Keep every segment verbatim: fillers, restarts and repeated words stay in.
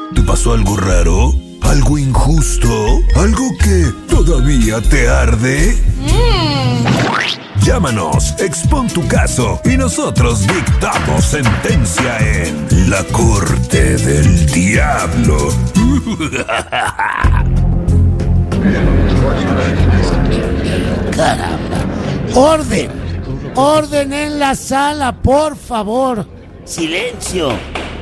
¿Te pasó algo raro? ¿Algo injusto? ¿Algo que todavía te arde? Mm. Llámanos, expon tu caso y nosotros dictamos sentencia en La Corte del Diablo. Caramba. ¡Orden! ¡Orden en la sala, por favor! ¡Silencio!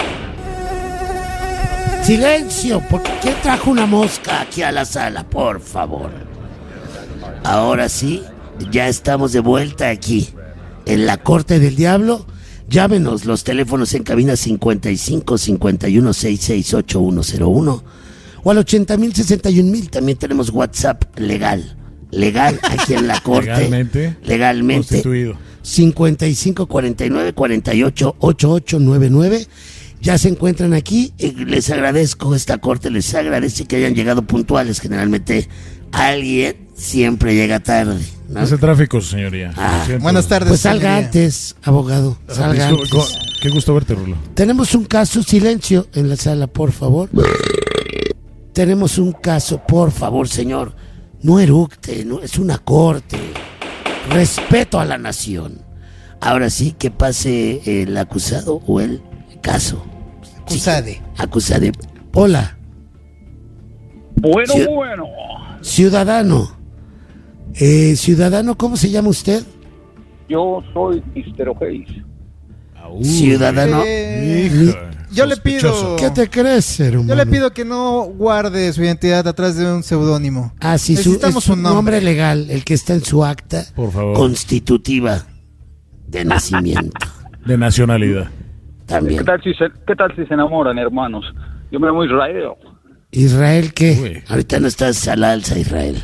¡Silencio! ¿Por qué trajo una mosca aquí a la sala? Por favor. Ahora sí, ya estamos de vuelta aquí, en La Corte del Diablo. Llámenos, los teléfonos en cabina cincuenta y cinco, cincuenta y uno, sesenta y seis, ochenta y uno cero uno o al ochenta mil, sesenta y un mil. También tenemos WhatsApp legal. Legal aquí en la corte. Legalmente. Legalmente. Constituido. cincuenta y cinco, cuarenta y nueve, cuarenta y ocho, ochenta y ocho noventa y nueve. Ya se encuentran aquí. Eh, les agradezco, esta corte les agradece que hayan llegado puntuales. Generalmente alguien siempre llega tarde, ¿no? Ese tráfico, señoría. Ah, buenas tardes. Pues salga señoría. antes, abogado. Salga Disculpe, antes. co- Qué gusto verte, Rulo. Tenemos un caso, silencio en la sala, por favor. Tenemos un caso, por favor, señor. No eructe, no, es una corte. Respeto a la nación. Ahora sí, que pase el acusado o el caso. Acusade. Sí, acusade. Hola, Bueno, Ciu- bueno. ciudadano. Eh, ciudadano, ¿cómo se llama usted? Yo soy mister O'Hays. Ciudadano. Eh, Hijo, yo le sospechoso. pido. ¿Qué te crees, hermano? Yo le pido que no guarde su identidad atrás de un seudónimo. Ah, sí, su, Necesitamos es su un nombre. nombre legal, el que está en su acta Por favor. constitutiva de nacimiento. De nacionalidad. ¿Qué También. tal, si se, ¿Qué tal si se enamoran, hermanos? Yo me llamo Israel. Israel, ¿qué? Uy. Ahorita no estás al alza, Israel.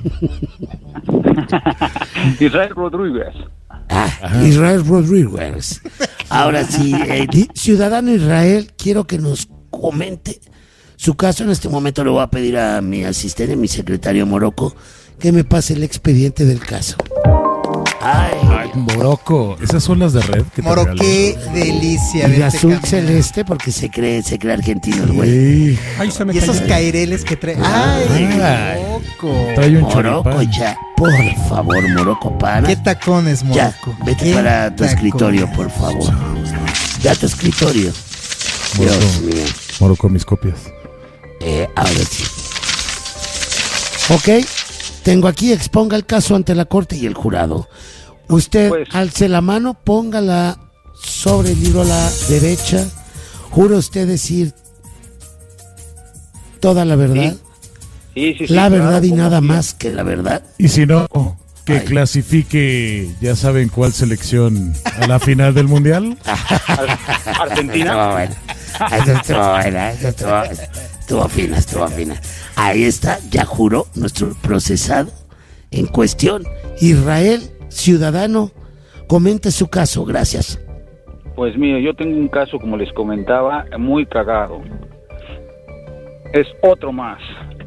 Israel Rodríguez. Ah, Israel Rodríguez. Ahora sí, eh, di- ciudadano Israel, quiero que nos comente su caso. En este momento le voy a pedir a mi asistente, mi secretario Morocco, que me pase el expediente del caso. Ay, Ay, Morocco. Esas son las de red que te Moro, regalé. qué delicia. y de verte azul caminar. celeste, porque se cree, se cree argentino el güey. Sí. Y esos caireles que trae. ¡Ay, Ay. loco! Trae un Morocco, choripán. ya, por favor, Morocco, para. ¿Qué tacones, Ya, Morocco? vete ¿Qué para tu tacones? escritorio, por favor. Ya tu escritorio. Dios Morocco. mío. Morocco, mis copias. Eh, ahora sí. Ok, tengo aquí, exponga el caso ante la corte y el jurado. Usted Pues- alce la mano, póngala sobre el libro a la derecha. ¿Jura usted decir toda la verdad? Sí, sí, sí. La claro, verdad y ¿cómo nada sí? más que la verdad. Y si no, que Ay. clasifique, ya saben cuál selección a la final del mundial. Ar- Argentina. Estuvo buena. Eso estuvo buena, eso estuvo, estuvo fina, estuvo fina. Ahí está, ya juró nuestro procesado en cuestión. Israel, ciudadano, comente su caso, gracias. Pues mire, yo tengo un caso, como les comentaba, muy cagado. Es otro más.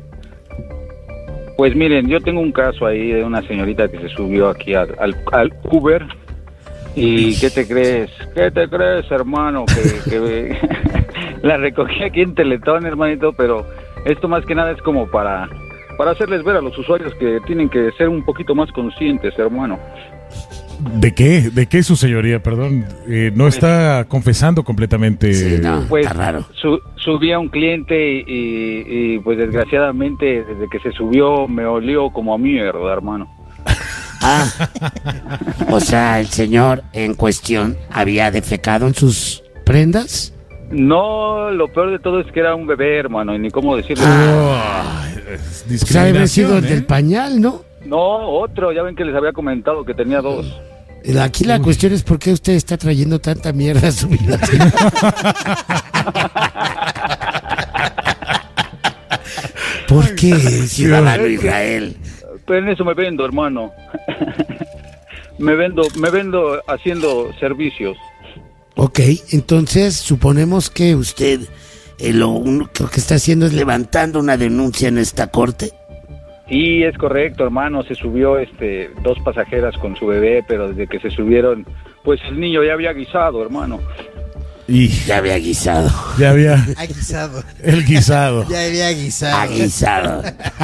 Pues miren, yo tengo un caso ahí de una señorita que se subió aquí al, al, al Uber. ¿Y qué te crees? ¿Qué te crees, hermano? Que, que la recogí aquí en Teletón, hermanito, pero esto más que nada es como para, para hacerles ver a los usuarios que tienen que ser un poquito más conscientes, hermano. ¿De qué? ¿De qué su señoría? Perdón, eh, no está confesando completamente. Sí, no, Pues está raro. su- subí a un cliente y, y, y, pues desgraciadamente desde que se subió me olió como a mierda, hermano. Ah, o sea, el señor en cuestión había defecado en sus prendas. No, lo peor de todo es que era un bebé, hermano, y ni cómo decirle. Ay, es O sea, debe haber sido discriminación, el ¿eh? del pañal, ¿no? No, otro, ya ven que les había comentado que tenía dos. Aquí la cuestión es por qué usted está trayendo tanta mierda a su vida. ¿Por qué, ciudadano Israel? Pero en eso me vendo, hermano. me vendo, me vendo haciendo servicios. Ok, entonces suponemos que usted eh, lo único que está haciendo es levantando una denuncia en esta corte. Y es correcto, hermano, se subió este dos pasajeras con su bebé, pero desde que se subieron, pues el niño ya había guisado, hermano. Y Ya había guisado. ya había Ha guisado. el guisado. Ya había guisado. Ha guisado.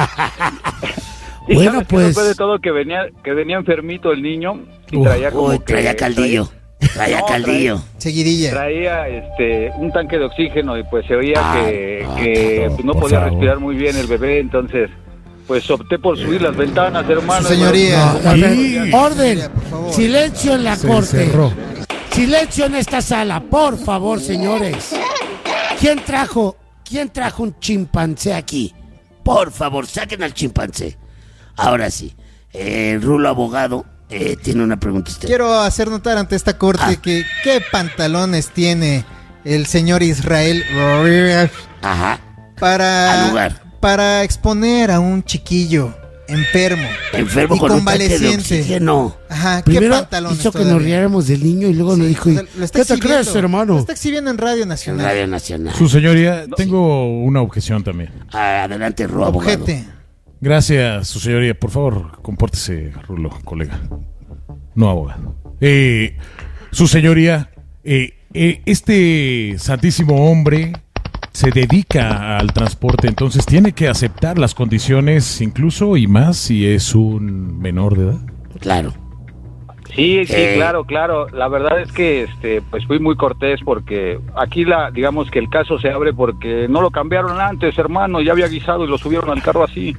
Y Bueno, ¿sabes qué? pues- Después de todo que venía, que venía enfermito el niño y Uf. traía como Uy, que- traía caldillo. Traía No, caldillo. Seguidilla. Traía este un tanque de oxígeno y pues se oía Ah, que, no, que no, pues, no por podía favor. respirar muy bien el bebé, entonces pues opté por subir las ventanas, hermano. Su señoría. No, a ver, Sí. orden. Por favor. Silencio en la Se corte. encerró. Silencio en esta sala, por favor, señores. ¿Quién trajo, quién trajo un chimpancé aquí? Por favor, saquen al chimpancé. Ahora sí, eh, Rulo abogado eh, tiene una pregunta usted. Quiero hacer notar ante esta corte Ah. que qué pantalones tiene el señor Israel Ajá, al para, lugar. para exponer a un chiquillo enfermo Enfermo y con un tanque de convaleciente. oxígeno. Ajá, ¿qué Primero pantalones hizo que nos todavía? riéramos del niño y luego nos dijo, O sea, lo está ¿qué te exhibiendo. crees, hermano? Lo está exhibiendo en Radio En Nacional. Radio Nacional. Su señoría, tengo una objeción también. Ah, adelante, Rulo abogado. Objete. Gracias, su señoría. Por favor, compórtese, Rulo, colega. No abogado. Eh, su señoría, eh, eh, este santísimo hombre se dedica al transporte, entonces tiene que aceptar las condiciones, incluso y más si es un menor de edad. Claro. Sí, sí, Eh. claro, claro. La verdad es que este pues fui muy cortés porque aquí la digamos que el caso se abre porque no lo cambiaron antes, hermano, ya había guisado y lo subieron al carro así.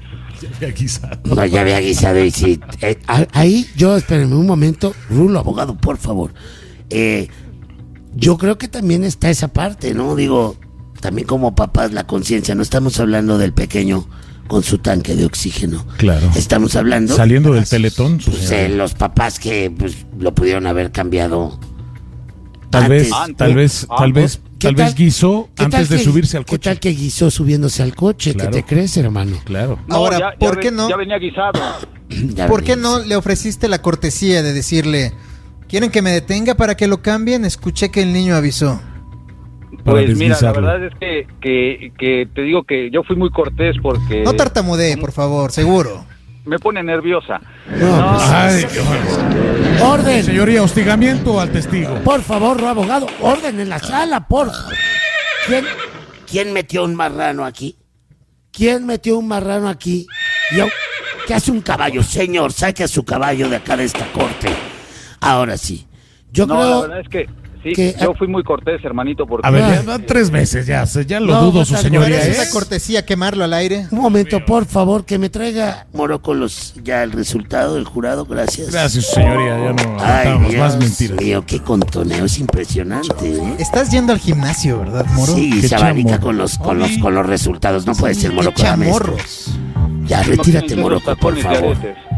No, ya había guisado y sí. Eh, a- ahí, yo, espérenme un momento. Rulo, abogado, por favor. Eh, yo creo que también está esa parte, ¿no? Digo, también como papás, la conciencia. No estamos hablando del pequeño con su tanque de oxígeno. Claro. Estamos hablando Saliendo del teletón, su pues, de señoría. los papás que pues, lo pudieron haber cambiado. Tal antes. vez, Antes. tal vez, tal Antes. vez, ¿Qué tal tal- vez guisó ¿Qué antes tal de que- subirse al ¿Qué coche. tal que guisó subiéndose al coche? Claro. ¿Qué te crees, hermano? Claro. No, Ahora, ya- ya ¿por ve- qué no? Ya venía guisado. Ya ¿Por ves. qué no le ofreciste la cortesía de decirle, ¿quieren que me detenga para que lo cambien? Escuché que el niño avisó. Para Pues mira, la deslizarlo. verdad es que, que, que te digo que yo fui muy cortés porque No tartamudee, por favor, seguro. me pone nerviosa. No, No, pues, Ay, qué bueno. ¡Orden! Señoría, hostigamiento al testigo. Por favor, abogado, orden en la sala, por favor. ¿Quién, ¿Quién metió un marrano aquí? ¿Quién metió un marrano aquí? Yo, ¿qué hace un caballo? Señor, saque a su caballo de acá de esta corte. Ahora sí. Yo no, la creo... verdad es que sí, que- yo fui muy cortés, hermanito, porque A ver, Ah. ya van tres veces, ya, se- ya lo No, dudo, no su tan señoría. ¿Parece ¿eh? esa cortesía quemarlo al aire? Un momento, por favor, que me traiga Morocolos ya el resultado del jurado. Gracias. Gracias, su señoría, ya no Ay, aguantamos Dios más mentiras. mío, qué contoneo, es impresionante, ¿eh? Estás yendo al gimnasio, ¿verdad, Moro? Sí, Qué se abanica chamorro. con los, con, los, Oye. con los resultados. No puede ser, Qué Moroco. dame esto. chamorros. Ya, no retírate, tienen Moroco, los por tapones de favor. aretes.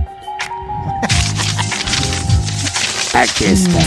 Aquí está.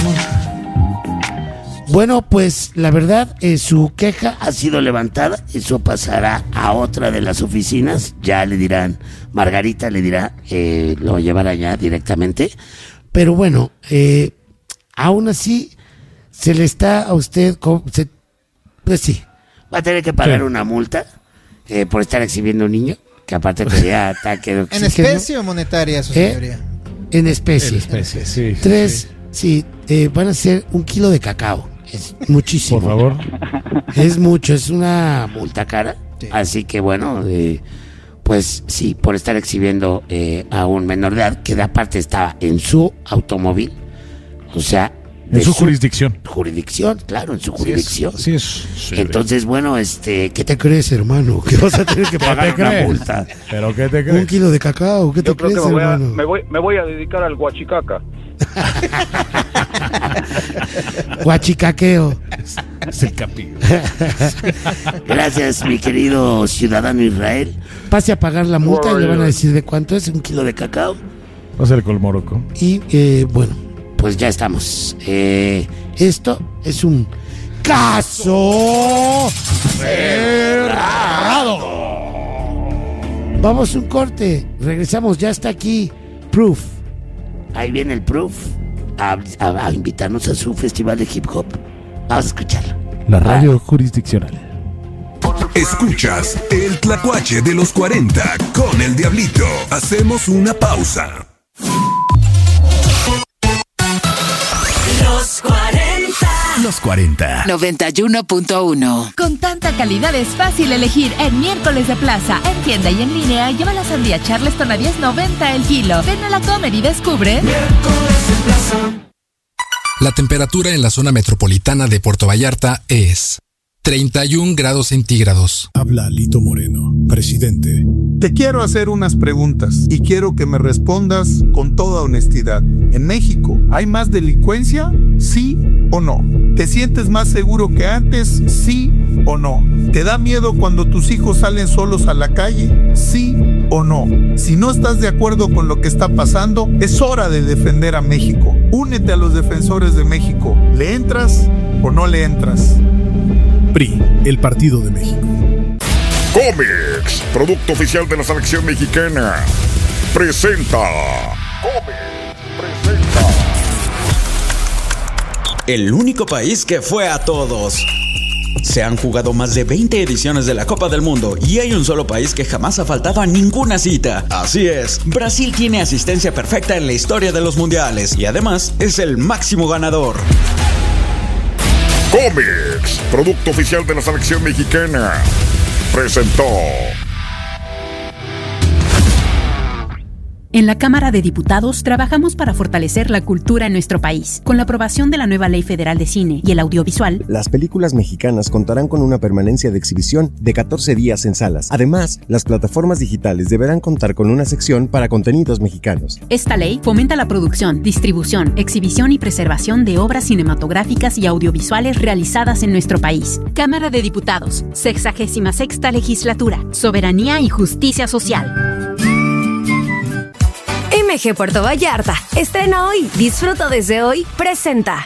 Bueno, pues la verdad, eh, su queja ha sido levantada. Eso pasará a otra de las oficinas. Ya le dirán, Margarita le dirá, eh, lo llevará ya directamente. Pero bueno, eh, aún así, se le está a usted, co- se- pues sí, va a tener que pagar Sí. una multa eh, por estar exhibiendo a un niño, que aparte quería ataque de ¿En oxígeno. especie o monetaria, su ¿Eh? señoría? En especie. En especie, sí. Tres, sí, eh, van a ser un kilo de cacao. Es muchísimo. Por favor. Es mucho, es una multa cara. Sí. Así que bueno, eh, pues sí, por estar exhibiendo eh, a un menor de edad, que de aparte estaba en su automóvil. O sea, En de su jurisdicción. Jurisdicción, claro, en su jurisdicción. Sí, es. sí, Entonces, bueno, este, ¿qué te crees, hermano? Que vas a tener que ¿Qué pagar te una crees? multa. ¿Pero qué te Un crees? kilo de cacao, ¿qué Yo te creo que crees, me voy, a, hermano? me, voy, me voy a dedicar al guachicaca. Guachicaqueo. Es el capillo. Gracias, mi querido ciudadano Israel. Pase a pagar la multa y le van a decir de cuánto es, un kilo de cacao. Va a ser con Moroco. Y eh, bueno, pues ya estamos. Eh, esto es un caso cerrado. Vamos a un corte. Regresamos, ya está aquí Proof. Ahí viene el Proof a, a- a invitarnos a su festival de hip hop. Vamos a escucharlo. La radio jurisdiccional. Escuchas el tlacuache de los cuarenta con el Diablito. Hacemos una pausa. Los cuarenta. Los cuarenta. noventa y uno punto uno. Con tanta calidad es fácil elegir en Miércoles de Plaza. En tienda y en línea, lleva la sandía Charleston a diez noventa el kilo. Ven a la Comer y descubre Miércoles de Plaza. La temperatura en la zona metropolitana de Puerto Vallarta es treinta y un grados centígrados. Habla Lito Moreno, presidente. Te quiero hacer unas preguntas y quiero que me respondas con toda honestidad. ¿En México hay más delincuencia? ¿Sí o no? ¿Te sientes más seguro que antes? ¿Sí o no? ¿Te da miedo cuando tus hijos salen solos a la calle? ¿Sí o no? Si no estás de acuerdo con lo que está pasando, es hora de defender a México. Únete a los defensores de México. ¿Le entras o no le entras? P R I, el Partido de México. Comex, producto oficial de la selección mexicana, presenta. Comex presenta. El único país que fue a todos. Se han jugado más de veinte ediciones de la Copa del Mundo y hay un solo país que jamás ha faltado a ninguna cita. Así es, Brasil tiene asistencia perfecta en la historia de los mundiales y además es el máximo ganador. Comex, producto oficial de la selección mexicana, presentó. En la Cámara de Diputados trabajamos para fortalecer la cultura en nuestro país. Con la aprobación de la nueva Ley Federal de Cine y el Audiovisual, las películas mexicanas contarán con una permanencia de exhibición de catorce días en salas. Además, las plataformas digitales deberán contar con una sección para contenidos mexicanos. Esta ley fomenta la producción, distribución, exhibición y preservación de obras cinematográficas y audiovisuales realizadas en nuestro país. Cámara de Diputados, sexagésima sexta Legislatura, Soberanía y Justicia Social. M G Puerto Vallarta, estrena hoy, disfruta desde hoy, presenta.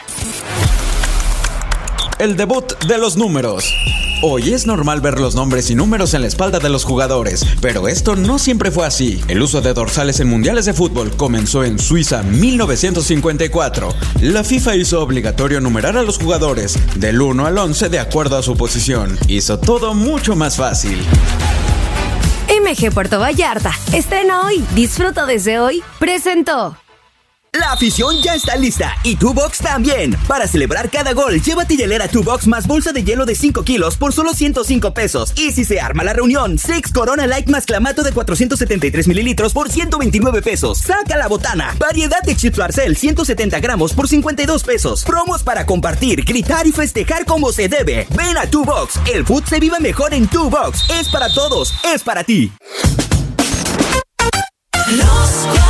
El debut de los números. Hoy es normal ver los nombres y números en la espalda de los jugadores, pero esto no siempre fue así. El uso de dorsales en mundiales de fútbol comenzó en Suiza mil novecientos cincuenta y cuatro. La FIFA hizo obligatorio numerar a los jugadores del uno al once de acuerdo a su posición. Hizo todo mucho más fácil. M G Puerto Vallarta, estrena hoy, disfruta desde hoy, presentó. La afición ya está lista y Two Box también. Para celebrar cada gol, llévate hielera Two Box más bolsa de hielo de cinco kilos por solo ciento cinco pesos. Y si se arma la reunión, Six Corona Light más clamato de cuatrocientos setenta y tres mililitros por ciento veintinueve pesos. Saca la botana. Variedad de chips Barcel ciento setenta gramos por cincuenta y dos pesos. Promos para compartir, gritar y festejar como se debe. Ven a Two Box. El food se vive mejor en Two Box. Es para todos, es para ti. Los